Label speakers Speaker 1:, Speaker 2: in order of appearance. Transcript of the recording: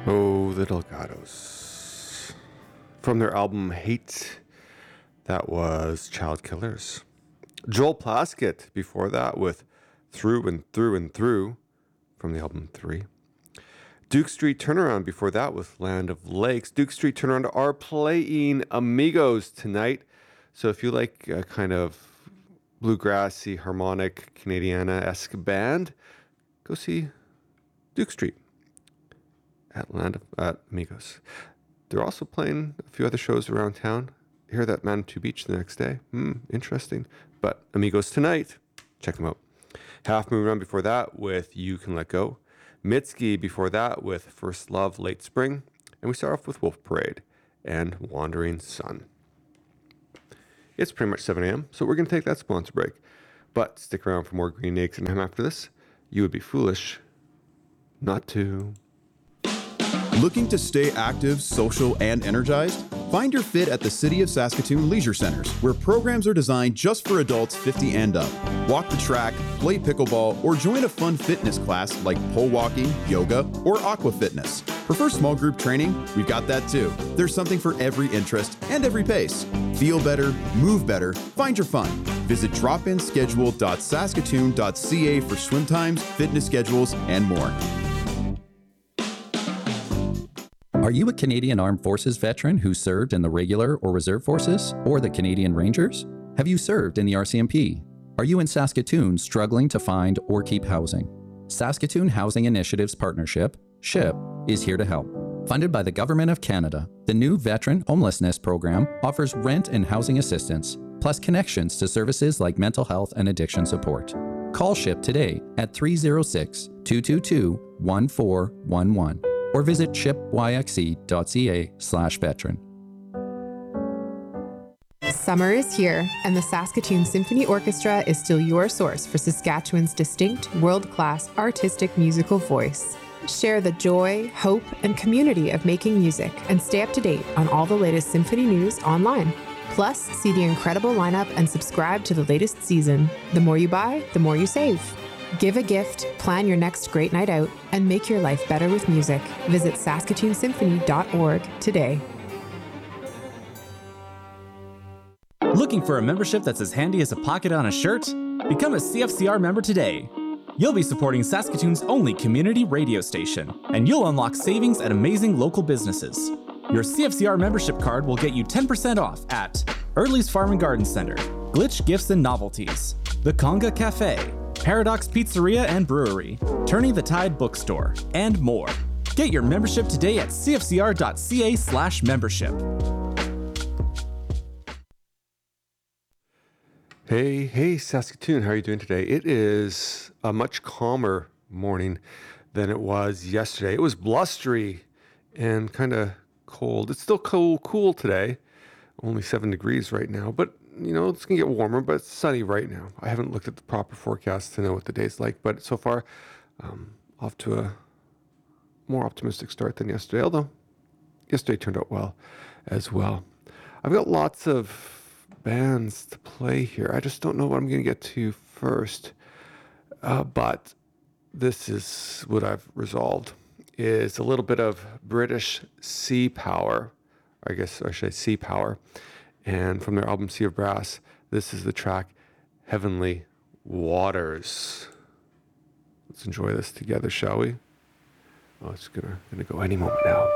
Speaker 1: Oh, the Delgados. From their album Hate, that was Child Killers. Joel Plaskett before that with Through and Through and Through from the album 3. Duke Street Turnaround before that with Land of Lakes. Duke Street Turnaround are playing Amigos tonight. So if you like a kind of bluegrassy, harmonic, Canadiana-esque band, go see Duke Street at Amigos. They're also playing a few other shows around town. Hear that Manitou Beach the next day. Interesting. But Amigos tonight, check them out. Half Moon Run before that with You Can Let Go. Mitski before that with First Love, Late Spring. And we start off with Wolf Parade and Wandering Sun. It's pretty much 7 a.m., so we're going to take that sponsor break. But stick around for more Green Eggs and Ham after this. You would be foolish not to.
Speaker 2: Looking to stay active, social, and energized? Find your fit at the City of Saskatoon Leisure Centers, where programs are designed just for adults 50 and up. Walk the track, play pickleball, or join a fun fitness class like pole walking, yoga, or aqua fitness. Prefer small group training? We've got that too. There's something for every interest and every pace. Feel better, move better, find your fun. Visit dropinschedule.saskatoon.ca for swim times, fitness schedules, and more.
Speaker 3: Are you a Canadian Armed Forces veteran who served in the regular or reserve forces or the Canadian Rangers? Have you served in the RCMP? Are you in Saskatoon struggling to find or keep housing? Saskatoon Housing Initiatives Partnership, SHIP, is here to help. Funded by the Government of Canada, the new Veteran Homelessness Program offers rent and housing assistance, plus connections to services like mental health and addiction support. Call SHIP today at 306-222-1411. or visit shipyxe.ca/veteran.
Speaker 4: Summer is here, and the Saskatoon Symphony Orchestra is still your source for Saskatchewan's distinct, world-class artistic musical voice. Share the joy, hope, and community of making music and stay up to date on all the latest symphony news online. Plus, see the incredible lineup and subscribe to the latest season. The more you buy, the more you save. Give a gift, plan your next great night out, and make your life better with music. Visit saskatoonsymphony.org today.
Speaker 5: Looking for a membership that's as handy as a pocket on a shirt? Become a CFCR member today. You'll be supporting Saskatoon's only community radio station, and you'll unlock savings at amazing local businesses. Your CFCR membership card will get you 10% off at Early's Farm and Garden Center, Glitch Gifts and Novelties, The Conga Cafe, Paradox Pizzeria and Brewery, Turning the Tide Bookstore, and more. Get your membership today at cfcr.ca/membership.
Speaker 1: Hey, Saskatoon, how are you doing today? It is a much calmer morning than it was yesterday. It was blustery and kind of cold. It's still cool today, only 7 degrees right now, but it's going to get warmer, but it's sunny right now. I haven't looked at the proper forecast to know what the day's like, but so far, off to a more optimistic start than yesterday, although yesterday turned out well as well. I've got lots of bands to play here. I just don't know what I'm going to get to first, but this is what I've resolved, is a little bit of British sea power, or should I say sea power. And from their album Sea of Brass, this is the track Heavenly Waters. Let's enjoy this together, shall we? Oh, it's gonna go any moment now.